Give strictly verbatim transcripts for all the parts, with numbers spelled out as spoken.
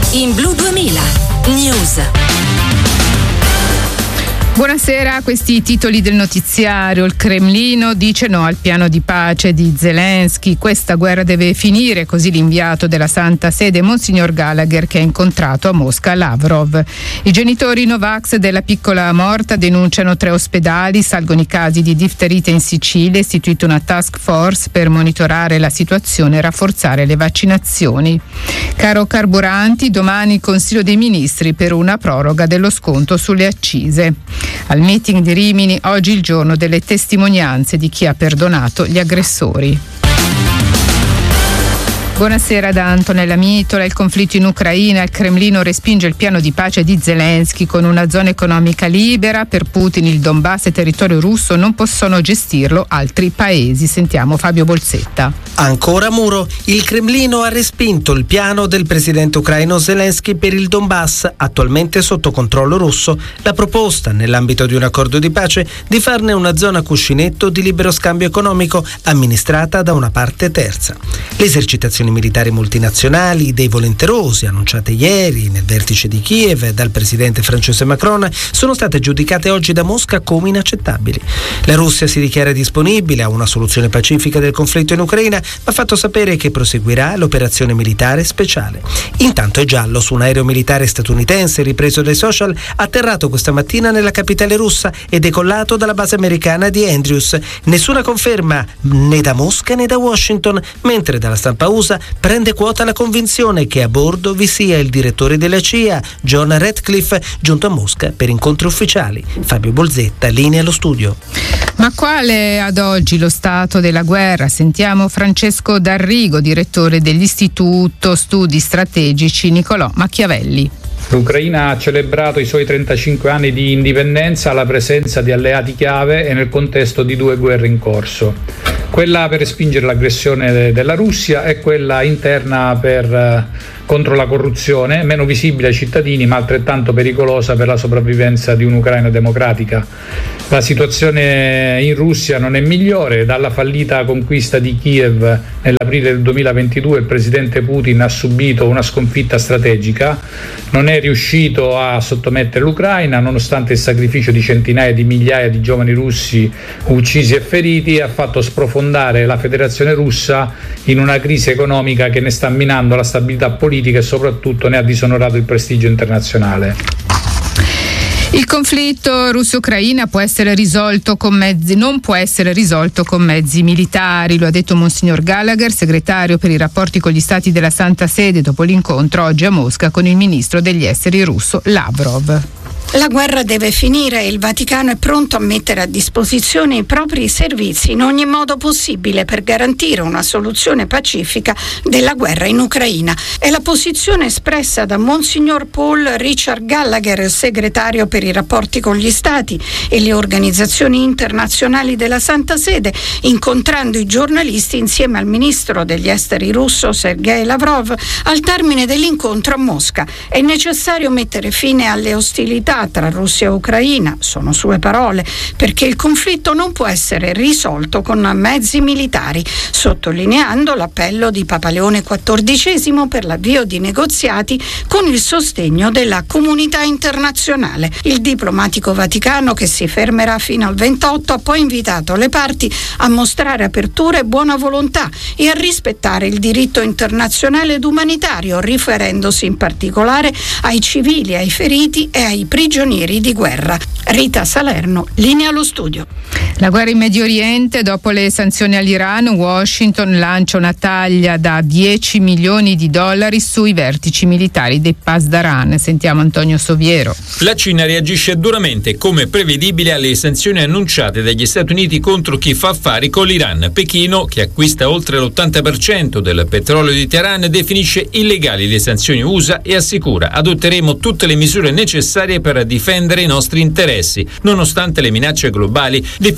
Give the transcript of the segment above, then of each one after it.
in Blu duemila News. Buonasera, questi i titoli del notiziario. Il Cremlino dice no al piano di pace di Zelensky. Questa guerra deve finire, così l'inviato della Santa Sede Monsignor Gallagher, che ha incontrato a Mosca Lavrov. I genitori Novax della piccola morta denunciano tre ospedali, salgono i casi di difterite in Sicilia, istituita una task force per monitorare la situazione e rafforzare le vaccinazioni. Caro carburanti, domani il Consiglio dei Ministri per una proroga dello sconto sulle accise. Al meeting di Rimini oggi il giorno delle testimonianze di chi ha perdonato gli aggressori. Buonasera da Antonella Mitola. Il conflitto in Ucraina, il Cremlino respinge il piano di pace di Zelensky con una zona economica libera. Per Putin il Donbass è territorio russo, non possono gestirlo altri paesi. Sentiamo Fabio Bolzetta. Ancora muro, il Cremlino ha respinto il piano del presidente ucraino Zelensky per il Donbass, attualmente sotto controllo russo. La proposta, nell'ambito di un accordo di pace, di farne una zona cuscinetto di libero scambio economico amministrata da una parte terza. Le esercitazioni militari multinazionali dei volenterosi annunciate ieri nel vertice di Kiev dal presidente francese Macron sono state giudicate oggi da Mosca come inaccettabili. La Russia si dichiara disponibile a una soluzione pacifica del conflitto in Ucraina, ma ha fatto sapere che proseguirà l'operazione militare speciale. Intanto è giallo su un aereo militare statunitense ripreso dai social, atterrato questa mattina nella capitale russa e decollato dalla base americana di Andrews. Nessuna conferma né da Mosca né da Washington, mentre dalla stampa U S A prende quota la convinzione che a bordo vi sia il direttore della C I A, John Ratcliffe, giunto a Mosca per incontri ufficiali. Fabio Bolzetta, linea allo studio. Ma quale ad oggi lo stato della guerra? Sentiamo Francesco D'Arrigo, direttore dell'Istituto Studi Strategici Niccolò Machiavelli. L'Ucraina ha celebrato i suoi trentacinque anni di indipendenza alla presenza di alleati chiave e nel contesto di due guerre in corso. Quella per respingere l'aggressione della Russia e quella interna per, contro la corruzione, meno visibile ai cittadini ma altrettanto pericolosa per la sopravvivenza di un'Ucraina democratica. La situazione in Russia non è migliore. Dalla fallita conquista di Kiev nell'aprile del duemilaventidue il presidente Putin ha subito una sconfitta strategica, non è riuscito a sottomettere l'Ucraina nonostante il sacrificio di centinaia di migliaia di giovani russi uccisi e feriti, e ha fatto sprofondare la Federazione Russa in una crisi economica che ne sta minando la stabilità politica e soprattutto ne ha disonorato il prestigio internazionale. Il conflitto russo-ucraina può essere risolto con mezzi, non può essere risolto con mezzi militari, lo ha detto Monsignor Gallagher, segretario per i rapporti con gli stati della Santa Sede, dopo l'incontro oggi a Mosca con il ministro degli esteri russo Lavrov. La guerra deve finire e il Vaticano è pronto a mettere a disposizione i propri servizi in ogni modo possibile per garantire una soluzione pacifica della guerra in Ucraina. È la posizione espressa da Monsignor Paul Richard Gallagher, segretario per i rapporti con gli Stati e le organizzazioni internazionali della Santa Sede, incontrando i giornalisti insieme al ministro degli esteri russo Sergei Lavrov al termine dell'incontro a Mosca. È necessario mettere fine alle ostilità tra Russia e Ucraina, sono sue parole, perché il conflitto non può essere risolto con mezzi militari, sottolineando l'appello di Papa Leone quattordicesimo per l'avvio di negoziati con il sostegno della comunità internazionale. Il diplomatico vaticano, che si fermerà fino al ventotto, ha poi invitato le parti a mostrare apertura e buona volontà e a rispettare il diritto internazionale ed umanitario, riferendosi in particolare ai civili, ai feriti e ai prigionieri di guerra. Rita Salerno, linea allo studio. La guerra in Medio Oriente, dopo le sanzioni all'Iran, Washington lancia una taglia da dieci milioni di dollari sui vertici militari dei Pasdaran. Sentiamo Antonio Soviero. La Cina reagisce duramente, come prevedibile, alle sanzioni annunciate dagli Stati Uniti contro chi fa affari con l'Iran. Pechino, che acquista oltre l'ottanta per cento del petrolio di Teheran, definisce illegali le sanzioni U S A e assicura: adotteremo tutte le misure necessarie per difendere i nostri interessi. Nonostante le minacce globali, l'efficienza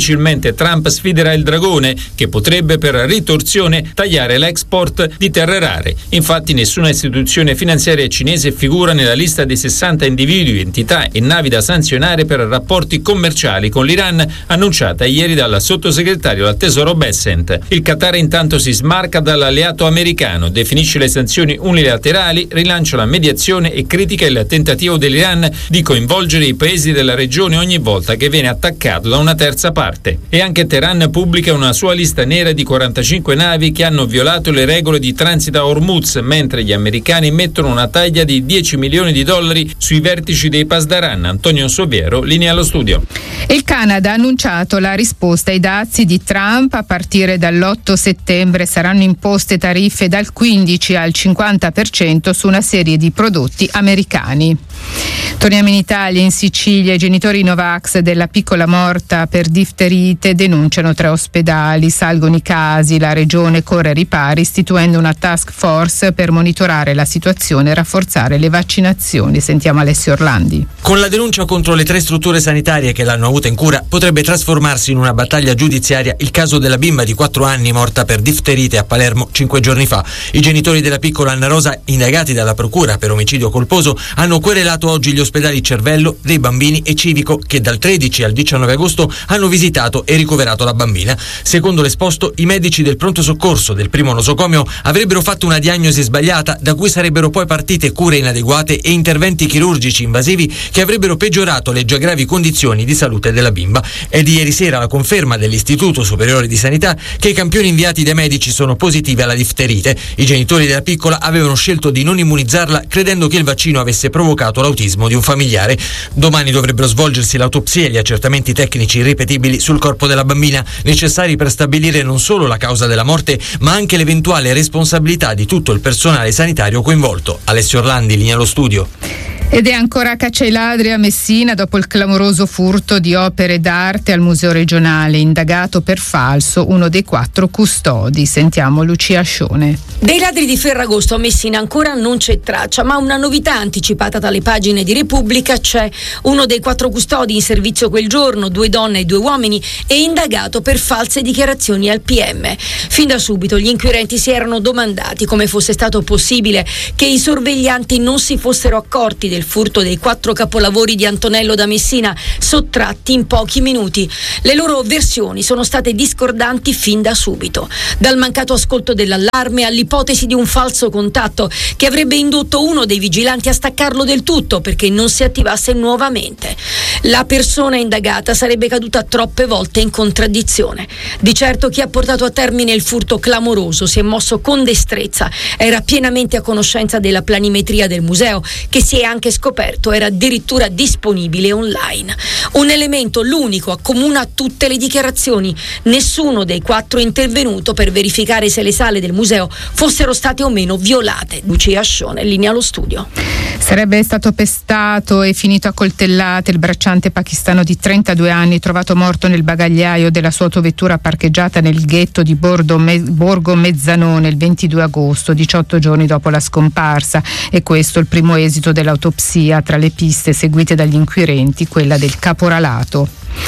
difficilmente Trump sfiderà il dragone, che potrebbe per ritorsione tagliare l'export di terre rare. Infatti nessuna istituzione finanziaria cinese figura nella lista dei sessanta individui, entità e navi da sanzionare per rapporti commerciali con l'Iran, annunciata ieri dal sottosegretario al Tesoro Bessent. Il Qatar intanto si smarca dall'alleato americano, definisce le sanzioni unilaterali, rilancia la mediazione e critica il tentativo dell'Iran di coinvolgere i paesi della regione ogni volta che viene attaccato da una terza parte. E anche Teheran pubblica una sua lista nera di quarantacinque navi che hanno violato le regole di transito a Hormuz, mentre gli americani mettono una taglia di dieci milioni di dollari sui vertici dei Pasdaran. Antonio Soviero, linea allo studio. Il Canada ha annunciato la risposta ai dazi di Trump. A partire dall'otto settembre saranno imposte tariffe dal quindici al cinquanta per cento su una serie di prodotti americani. Torniamo in Italia, in Sicilia. I genitori Novax della piccola morta per difterite denunciano tre ospedali. Salgono i casi, la regione corre ai ripari istituendo una task force per monitorare la situazione e rafforzare le vaccinazioni. Sentiamo Alessio Orlandi. Con la denuncia contro le tre strutture sanitarie che l'hanno avuta in cura potrebbe trasformarsi in una battaglia giudiziaria il caso della bimba di quattro anni morta per difterite a Palermo cinque giorni fa. I genitori della piccola Anna Rosa, indagati dalla procura per omicidio colposo, hanno querelato oggi gli ospedali Cervello, Dei Bambini e Civico, che dal tredici al diciannove agosto hanno visitato e ricoverato la bambina. Secondo l'esposto, i medici del pronto soccorso del primo nosocomio avrebbero fatto una diagnosi sbagliata, da cui sarebbero poi partite cure inadeguate e interventi chirurgici invasivi che avrebbero peggiorato le già gravi condizioni di salute della bimba. È di ieri sera la conferma dell'Istituto Superiore di Sanità che i campioni inviati dai medici sono positivi alla difterite. I genitori della piccola avevano scelto di non immunizzarla, credendo che il vaccino avesse provocato l'autismo di un familiare. Domani dovrebbero svolgersi l'autopsia e gli accertamenti tecnici irripetibili sul corpo della bambina, necessari per stabilire non solo la causa della morte, ma anche l'eventuale responsabilità di tutto il personale sanitario coinvolto. Alessio Orlandi, linea allo studio. Ed è ancora caccia ai ladri a Messina dopo il clamoroso furto di opere d'arte al Museo Regionale. Indagato per falso uno dei quattro custodi. Sentiamo Lucia Ascione. Dei ladri di Ferragosto a Messina ancora non c'è traccia, ma una novità anticipata dalle pagine di Repubblica c'è. Uno dei quattro custodi in servizio quel giorno, due donne e due uomini, è indagato per false dichiarazioni al P M. Fin da subito gli inquirenti si erano domandati come fosse stato possibile che i sorveglianti non si fossero accorti del furto dei quattro capolavori di Antonello da Messina, sottratti in pochi minuti. Le loro versioni sono state discordanti fin da subito, dal mancato ascolto dell'allarme all'ipotesi di un falso contatto che avrebbe indotto uno dei vigilanti a staccarlo del tutto perché non si attivasse nuovamente. La persona indagata sarebbe caduta troppe volte in contraddizione. Di certo chi ha portato a termine il furto clamoroso si è mosso con destrezza, era pienamente a conoscenza della planimetria del museo, che si è anche scoperto era addirittura disponibile online. Un elemento, l'unico, accomuna tutte le dichiarazioni. Nessuno dei quattro è intervenuto per verificare se le sale del museo fossero state o meno violate. Lucia Ascione, linea allo studio. Sarebbe stato pestato e finito a coltellate il bracciante pakistano di trentadue anni trovato morto nel bagagliaio della sua autovettura parcheggiata nel ghetto di Borgo, Me- Borgo Mezzanone il ventidue agosto, diciotto giorni dopo la scomparsa. E questo il primo esito dell'autopsia. Tra le piste seguite dagli inquirenti, quella del caporalato.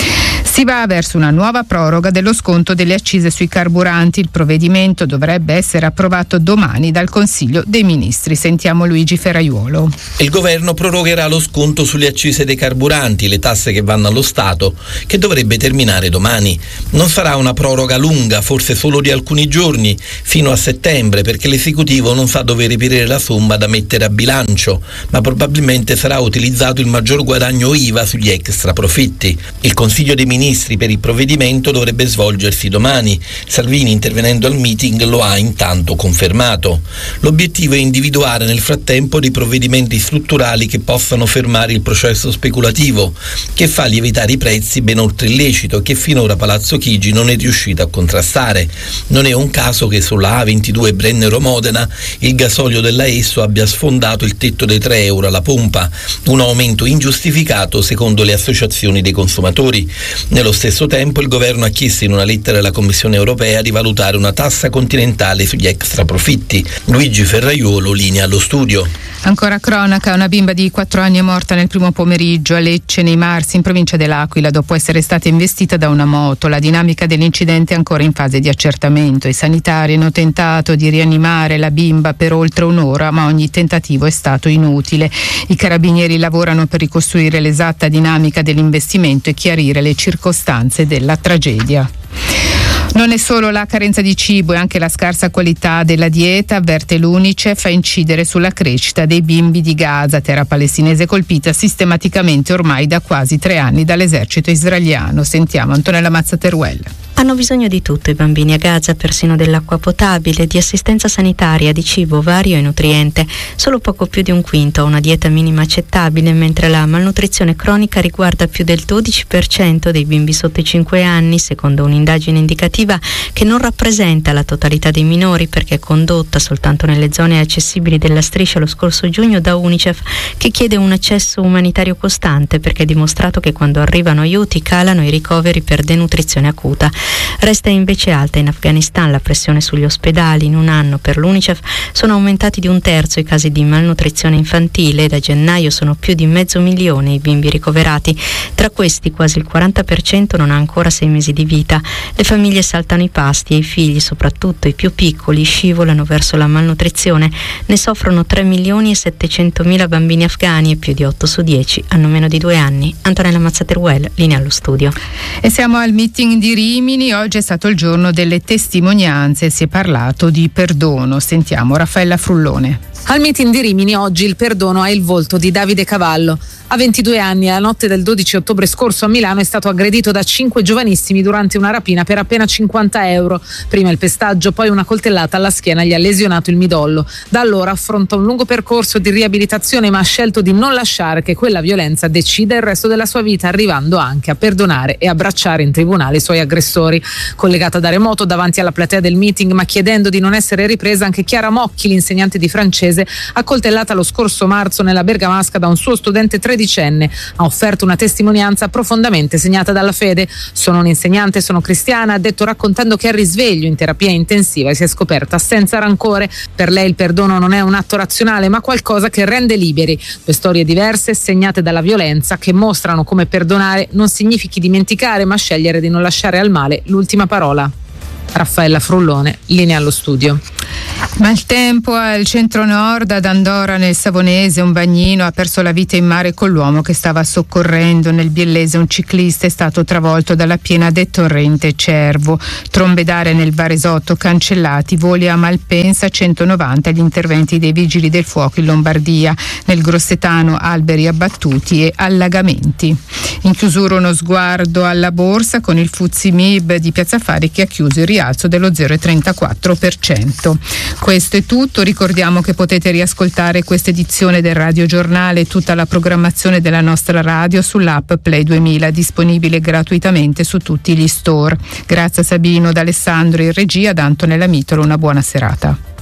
Si va verso una nuova proroga dello sconto delle accise sui carburanti. Il provvedimento dovrebbe essere approvato domani dal Consiglio dei Ministri. Sentiamo Luigi Ferraiuolo. Il governo prorogherà lo sconto sulle accise dei carburanti, le tasse che vanno allo Stato, che dovrebbe terminare domani. Non sarà una proroga lunga, forse solo di alcuni giorni, fino a settembre, perché l'esecutivo non sa dove reperire la somma da mettere a bilancio, ma probabilmente sarà utilizzato il maggior guadagno I V A sugli extra profitti. Il Consiglio dei Ministri per il provvedimento dovrebbe svolgersi domani. Salvini, intervenendo al meeting, lo ha intanto confermato. L'obiettivo è individuare nel frattempo dei provvedimenti strutturali che possano fermare il processo speculativo, che fa lievitare i prezzi ben oltre il lecito e che finora Palazzo Chigi non è riuscito a contrastare. Non è un caso che sulla A ventidue Brennero-Modena il gasolio della Esso abbia sfondato il tetto dei tre euro alla pompa, un aumento ingiustificato secondo le associazioni dei consumatori. Nello stesso tempo il governo ha chiesto in una lettera alla Commissione europea di valutare una tassa continentale sugli extraprofitti. Luigi Ferraiuolo, linea allo studio. Ancora cronaca, una bimba di quattro anni è morta nel primo pomeriggio a Lecce, nei Marsi, in provincia dell'Aquila, dopo essere stata investita da una moto. La dinamica dell'incidente è ancora in fase di accertamento. I sanitari hanno tentato di rianimare la bimba per oltre un'ora, ma ogni tentativo è stato inutile. I carabinieri lavorano per ricostruire l'esatta dinamica dell'investimento e chiarire le circostanze della tragedia. Non è solo la carenza di cibo, è anche la scarsa qualità della dieta, avverte l'UNICEF, a incidere sulla crescita dei bimbi di Gaza, terra palestinese colpita sistematicamente ormai da quasi tre anni dall'esercito israeliano. Sentiamo Antonella Mazzateruel. Hanno bisogno di tutto i bambini a Gaza, persino dell'acqua potabile, di assistenza sanitaria, di cibo vario e nutriente. Solo poco più di un quinto ha una dieta minima accettabile, mentre la malnutrizione cronica riguarda più del dodici per cento dei bimbi sotto i cinque anni, secondo un'indagine indicativa che non rappresenta la totalità dei minori, perché è condotta soltanto nelle zone accessibili della striscia lo scorso giugno da UNICEF, che chiede un accesso umanitario costante, perché è dimostrato che quando arrivano aiuti calano i ricoveri per denutrizione acuta. Resta invece alta in Afghanistan la pressione sugli ospedali. In un anno, per l'UNICEF, sono aumentati di un terzo i casi di malnutrizione infantile e da gennaio sono più di mezzo milione i bimbi ricoverati. Tra questi quasi il quaranta per cento non ha ancora sei mesi di vita. Le famiglie saltano i pasti e i figli, soprattutto i più piccoli, scivolano verso la malnutrizione. Ne soffrono tre milioni e settecentomila bambini afghani e più di otto su dieci hanno meno di due anni. Antonella Mazzateruel, linea allo studio. E siamo al meeting di Rimini. Oggi è stato il giorno delle testimonianze, si è parlato di perdono. Sentiamo Raffaella Frullone. Al meeting di Rimini oggi il perdono ha il volto di Davide Cavallo. A ventidue anni, alla notte del dodici ottobre scorso a Milano, è stato aggredito da cinque giovanissimi durante una rapina per appena cinquanta euro. Prima il pestaggio, poi una coltellata alla schiena gli ha lesionato il midollo. Da allora affronta un lungo percorso di riabilitazione, ma ha scelto di non lasciare che quella violenza decida il resto della sua vita, arrivando anche a perdonare e abbracciare in tribunale i suoi aggressori. Collegata da remoto davanti alla platea del meeting, ma chiedendo di non essere ripresa, anche Chiara Mocchi, l'insegnante di francese, accoltellata lo scorso marzo nella Bergamasca da un suo studente tredicenne, ha offerto una testimonianza profondamente segnata dalla fede. Sono un'insegnante, sono cristiana, ha detto, raccontando che al risveglio in terapia intensiva si è scoperta senza rancore. Per lei il perdono non è un atto razionale, ma qualcosa che rende liberi. Due storie diverse, segnate dalla violenza, che mostrano come perdonare non significhi dimenticare, ma scegliere di non lasciare al male l'ultima parola. Raffaella Frullone, linea allo studio. Maltempo al centro-nord, ad Andora nel Savonese, un bagnino ha perso la vita in mare con l'uomo che stava soccorrendo. Nel Biellese un ciclista è stato travolto dalla piena del torrente Cervo. Trombe d'aria nel Varesotto cancellati, voli a Malpensa, centonovanta gli interventi dei vigili del fuoco in Lombardia. Nel Grossetano alberi abbattuti e allagamenti. In chiusura uno sguardo alla borsa con il Fuzzi M I B di Piazza Affari che ha chiuso il rialzo dello zero virgola trentaquattro per cento. Questo è tutto, ricordiamo che potete riascoltare questa edizione del Radio Giornale e tutta la programmazione della nostra radio sull'app Play duemila, disponibile gratuitamente su tutti gli store. Grazie a Sabino, D'Alessandro in regia, da Antonella Mitolo, una buona serata.